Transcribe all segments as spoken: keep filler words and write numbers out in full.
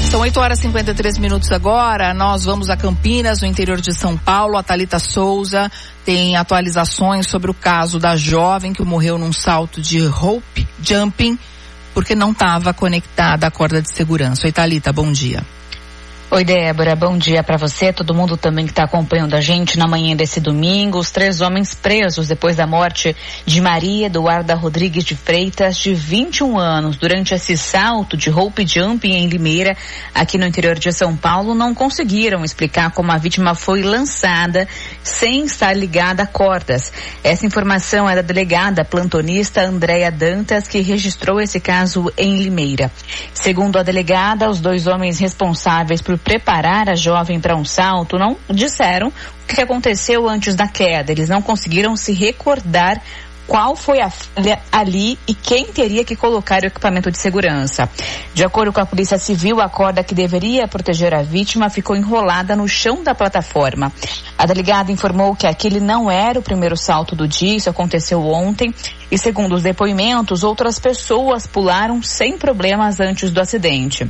São oito horas e cinquenta e três minutos agora. Nós vamos a Campinas, no interior de São Paulo. A Thalita Souza tem atualizações sobre o caso da jovem que morreu num salto de rope jumping porque não estava conectada à corda de segurança. Oi, Thalita, bom dia. Oi, Débora, bom dia para você, todo mundo também que está acompanhando a gente na manhã desse domingo. Os três homens presos depois da morte de Maria Eduarda Rodrigues de Freitas, de vinte e um anos, durante esse salto de rope jumping em Limeira, aqui no interior de São Paulo, não conseguiram explicar como a vítima foi lançada sem estar ligada a cordas. Essa informação é da delegada plantonista Andréia Dantas, que registrou esse caso em Limeira. Segundo a delegada, os dois homens responsáveis por preparar a jovem para um salto não disseram o que aconteceu antes da queda. Eles não conseguiram se recordar qual foi a falha ali e quem teria que colocar o equipamento de segurança. De acordo com a Polícia Civil, a corda que deveria proteger a vítima ficou enrolada no chão da plataforma. A delegada informou que aquele não era o primeiro salto do dia, isso aconteceu ontem, e segundo os depoimentos, outras pessoas pularam sem problemas antes do acidente.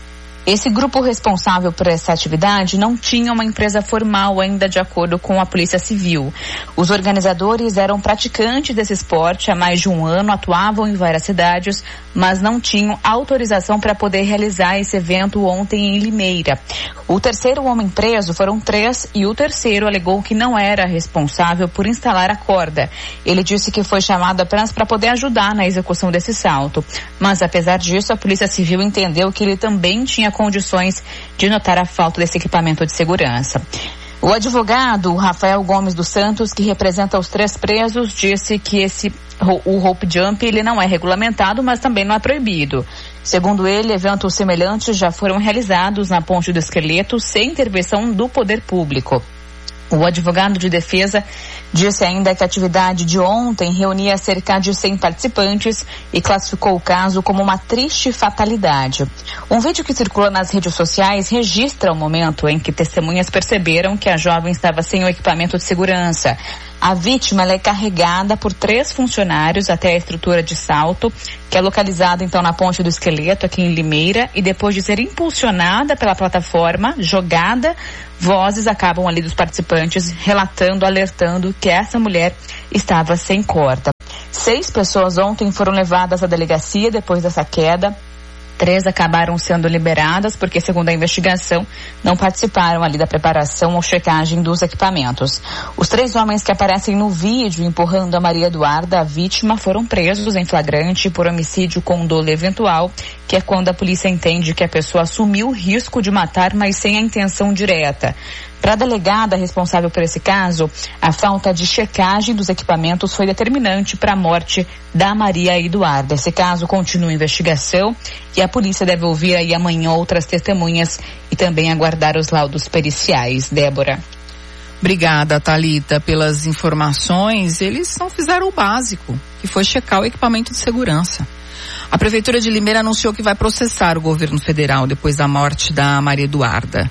Esse grupo responsável por essa atividade não tinha uma empresa formal ainda, de acordo com a Polícia Civil. Os organizadores eram praticantes desse esporte há mais de um ano, atuavam em várias cidades, mas não tinham autorização para poder realizar esse evento ontem em Limeira. O terceiro homem preso, foram três, e o terceiro alegou que não era responsável por instalar a corda. Ele disse que foi chamado apenas para poder ajudar na execução desse salto. Mas, apesar disso, a Polícia Civil entendeu que ele também tinha condições de notar a falta desse equipamento de segurança. O advogado Rafael Gomes dos Santos, que representa os três presos, disse que esse o rope jump ele não é regulamentado, mas também não é proibido. Segundo ele, eventos semelhantes já foram realizados na Ponte do Esqueleto sem intervenção do poder público. O advogado de defesa disse ainda que a atividade de ontem reunia cerca de cem participantes e classificou o caso como uma triste fatalidade. Um vídeo que circula nas redes sociais registra o momento em que testemunhas perceberam que a jovem estava sem o equipamento de segurança. A vítima ela é carregada por três funcionários até a estrutura de salto, que é localizada então na Ponte do Esqueleto, aqui em Limeira, e depois de ser impulsionada pela plataforma, jogada, vozes acabam ali dos participantes relatando, alertando que essa mulher estava sem corda. Seis pessoas ontem foram levadas à delegacia depois dessa queda. Três acabaram sendo liberadas porque, segundo a investigação, não participaram ali da preparação ou checagem dos equipamentos. Os três homens que aparecem no vídeo empurrando a Maria Eduarda, a vítima, foram presos em flagrante por homicídio com dolo eventual, que é quando a polícia entende que a pessoa assumiu o risco de matar, mas sem a intenção direta. Para a delegada responsável por esse caso, a falta de checagem dos equipamentos foi determinante para a morte da Maria Eduarda. Esse caso continua em investigação e a polícia deve ouvir aí amanhã outras testemunhas e também aguardar os laudos periciais. Débora. Obrigada, Thalita, pelas informações. Eles não fizeram o básico, que foi checar o equipamento de segurança. A Prefeitura de Limeira anunciou que vai processar o governo federal depois da morte da Maria Eduarda,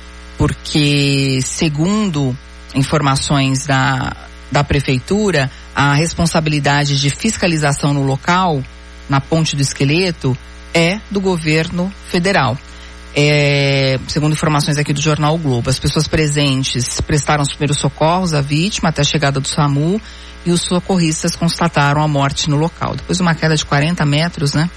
porque, segundo informações da, da Prefeitura, a responsabilidade de fiscalização no local, na Ponte do Esqueleto, é do governo federal. É, segundo informações aqui do jornal o Globo, as pessoas presentes prestaram os primeiros socorros à vítima até a chegada do SAMU e os socorristas constataram a morte no local. Depois de uma queda de quarenta metros, né?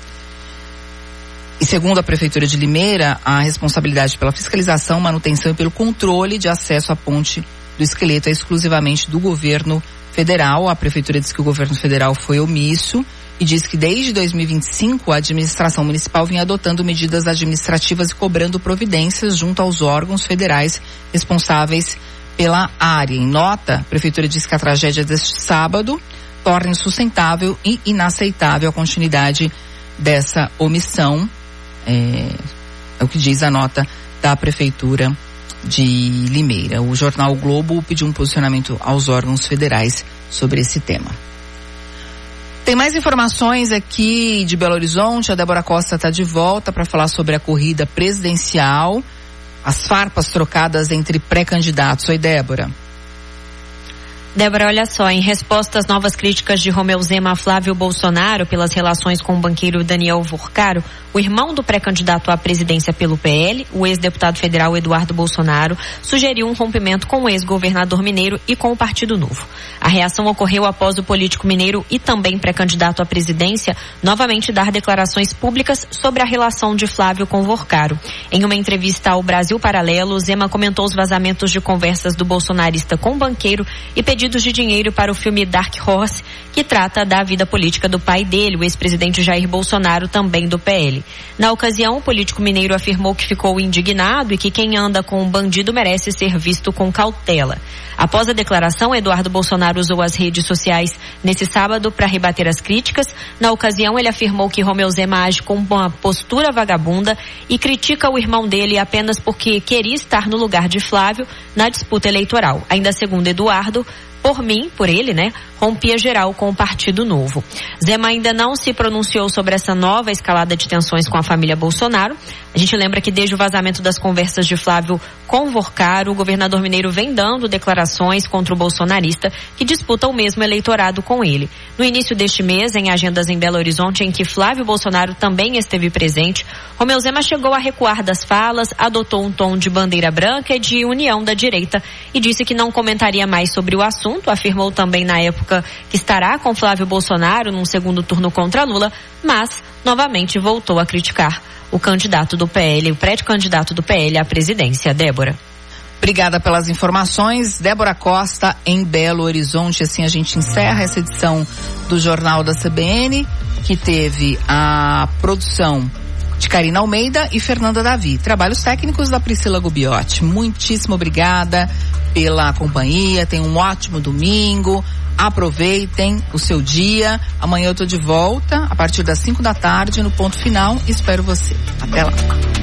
E segundo a Prefeitura de Limeira, a responsabilidade pela fiscalização, manutenção e pelo controle de acesso à Ponte do Esqueleto é exclusivamente do governo federal. A Prefeitura diz que o governo federal foi omisso e diz que desde dois mil e vinte e cinco a administração municipal vinha adotando medidas administrativas e cobrando providências junto aos órgãos federais responsáveis pela área. Em nota, a Prefeitura diz que a tragédia deste sábado torna insustentável e inaceitável a continuidade dessa omissão. É, é o que diz a nota da Prefeitura de Limeira. O jornal o Globo pediu um posicionamento aos órgãos federais sobre esse tema. Tem mais informações aqui de Belo Horizonte. A Débora Costa está de volta para falar sobre a corrida presidencial, as farpas trocadas entre pré-candidatos. Oi, Débora. Débora, olha só, em resposta às novas críticas de Romeu Zema a Flávio Bolsonaro pelas relações com o banqueiro Daniel Vorcaro, o irmão do pré-candidato à presidência pelo P L, o ex-deputado federal Eduardo Bolsonaro, sugeriu um rompimento com o ex-governador mineiro e com o Partido Novo. A reação ocorreu após o político mineiro e também pré-candidato à presidência novamente dar declarações públicas sobre a relação de Flávio com Vorcaro. Em uma entrevista ao Brasil Paralelo, Zema comentou os vazamentos de conversas do bolsonarista com o banqueiro e pedidos de dinheiro para o filme Dark Horse, que trata da vida política do pai dele, o ex-presidente Jair Bolsonaro, também do P L. Na ocasião, o político mineiro afirmou que ficou indignado e que quem anda com um bandido merece ser visto com cautela. Após a declaração, Eduardo Bolsonaro usou as redes sociais nesse sábado para rebater as críticas. Na ocasião, ele afirmou que Romeu Zema age com uma postura vagabunda e critica o irmão dele apenas porque queria estar no lugar de Flávio na disputa eleitoral. Ainda segundo Eduardo, por mim, por ele, né, rompia geral com o Partido Novo. Zema ainda não se pronunciou sobre essa nova escalada de tensões com a família Bolsonaro. A gente lembra que desde o vazamento das conversas de Flávio com Vorcaro, o governador mineiro vem dando declarações contra o bolsonarista que disputa o mesmo eleitorado com ele. No início deste mês, em agendas em Belo Horizonte, em que Flávio Bolsonaro também esteve presente, Romeu Zema chegou a recuar das falas, adotou um tom de bandeira branca e de união da direita e disse que não comentaria mais sobre o assunto. Afirmou também na época que estará com Flávio Bolsonaro num segundo turno contra Lula, mas novamente voltou a criticar o candidato do P L, o pré-candidato do P L à presidência. Débora. Obrigada pelas informações. Débora Costa, em Belo Horizonte. Assim a gente encerra essa edição do Jornal da C B N, que teve a produção de Karina Almeida e Fernanda Davi. Trabalhos técnicos da Priscila Gubiotti. Muitíssimo obrigada pela companhia. Tenham um ótimo domingo. Aproveitem o seu dia. Amanhã eu tô de volta a partir das cinco da tarde no Ponto Final. Espero você. Até lá.